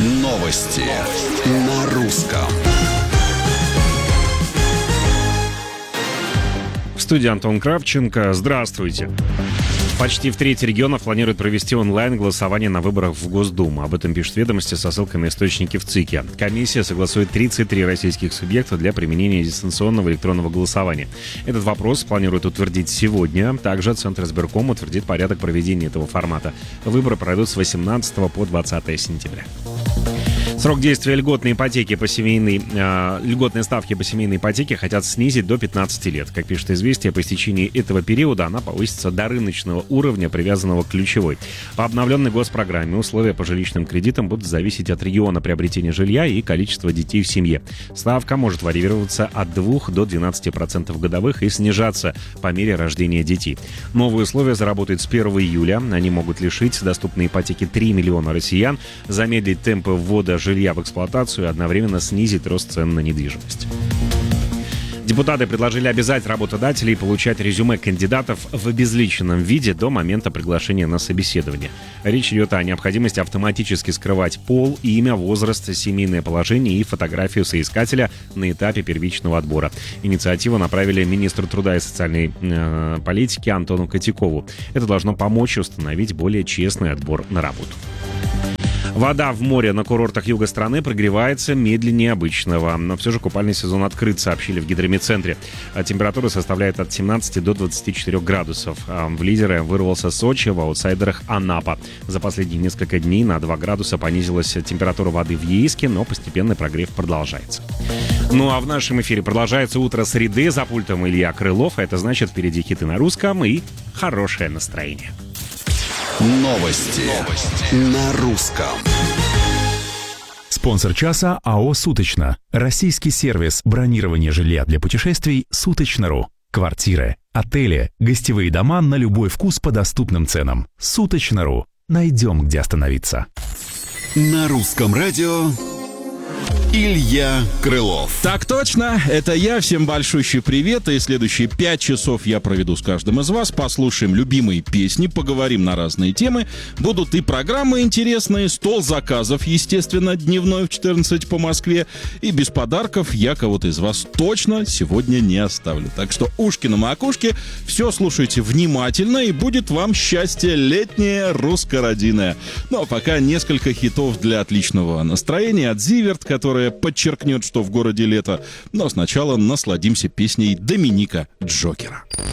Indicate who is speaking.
Speaker 1: Новости на русском.
Speaker 2: В студии Антон Кравченко. Здравствуйте. Почти в трети регионов планируют провести онлайн-голосование на выборах в Госдуму. Об этом пишут «Ведомости» со ссылкой на источники в ЦИКе. Комиссия согласует 33 российских субъекта для применения дистанционного электронного голосования. Этот вопрос планируют утвердить сегодня. Также Центр избирком утвердит порядок проведения этого формата. Выборы пройдут с 18 по 20 сентября. Срок действия льготной ставки по семейной ипотеке хотят снизить до 15 лет. Как пишет «Известия», по истечении этого периода она повысится до рыночного уровня, привязанного к ключевой. По обновленной госпрограмме условия по жилищным кредитам будут зависеть от региона приобретения жилья и количества детей в семье. Ставка может варьироваться от 2 до 12% годовых и снижаться по мере рождения детей. Новые условия заработают с 1 июля. Они могут лишить доступной ипотеки 3 миллиона россиян, замедлить темпы ввода жилья в эксплуатацию и одновременно снизить рост цен на недвижимость. Депутаты предложили обязать работодателей получать резюме кандидатов в обезличенном виде до момента приглашения на собеседование. Речь идет о необходимости автоматически скрывать пол, имя, возраст, семейное положение и фотографию соискателя на этапе первичного отбора. Инициативу направили министру труда и социальной политики Антону Котякову. Это должно помочь установить более честный отбор на работу. Вода в море на курортах юга страны прогревается медленнее обычного. Но все же купальный сезон открыт, сообщили в гидрометцентре. Температура составляет от 17 до 24 градусов. В лидеры вырвался Сочи, в аутсайдерах Анапа. За последние несколько дней на 2 градуса понизилась температура воды в Ейске, но постепенный прогрев продолжается. Ну а в нашем эфире продолжается утро среды. За пультом Илья Крылов. Это значит, впереди хиты на русском и хорошее настроение.
Speaker 1: Новости на русском.
Speaker 3: Спонсор часа АО «Суточно». Российский сервис бронирования жилья для путешествий «Суточно.ру». Квартиры, отели, гостевые дома на любой вкус по доступным ценам. «Суточно.ру». Найдем, где остановиться.
Speaker 1: На русском радио Илья Крылов.
Speaker 4: Так точно, это я. Всем большущий привет. И следующие 5 часов я проведу с каждым из вас. Послушаем любимые песни, поговорим на разные темы. Будут и программы интересные, стол заказов, естественно, дневной в 14 по Москве. И без подарков я кого-то из вас точно сегодня не оставлю. Так что ушки на макушке, все слушайте внимательно, и будет вам счастье летнее русско-родиное. Ну а пока несколько хитов для отличного настроения от Зиверт, которая подчеркнет, что в городе лето. Но сначала насладимся песней Доминика Джокера.